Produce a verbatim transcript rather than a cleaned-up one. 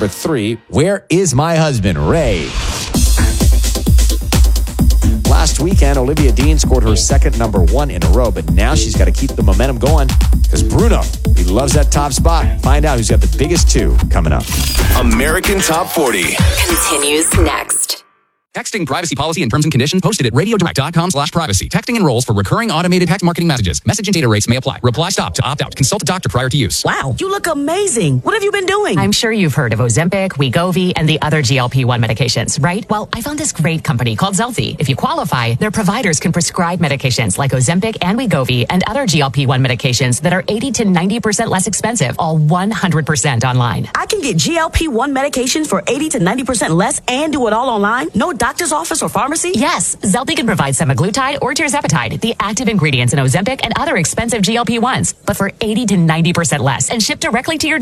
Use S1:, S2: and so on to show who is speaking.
S1: number three, Where Is My Husband, Ray? Last weekend, Olivia Dean scored her second number one in a row, but now she's got to keep the momentum going because Bruno, he loves that top spot. Find out who's got the biggest two coming up.
S2: American Top forty
S3: continues next.
S4: Texting privacy policy and terms and conditions posted at radiodirect.com slash privacy. Texting enrolls for recurring automated text marketing messages. Message and data rates may apply. Reply stop to opt out. Consult a doctor prior to use.
S5: Wow, you look amazing. What have you been doing?
S6: I'm sure you've heard of Ozempic, Wegovy, and the other G L P one medications, right? Well, I found this great company called Zelfie. If you qualify, their providers can prescribe medications like Ozempic and Wegovy and other G L P one medications that are eighty to ninety percent less expensive, all one hundred percent online.
S5: I can get G L P one medications for eighty to ninety percent less and do it all online? No doctor's office or pharmacy?
S6: Yes, Zelfie can provide semaglutide or tirzepatide, the active ingredients in Ozempic and other expensive G L P ones, but for eighty to ninety percent less and shipped directly to your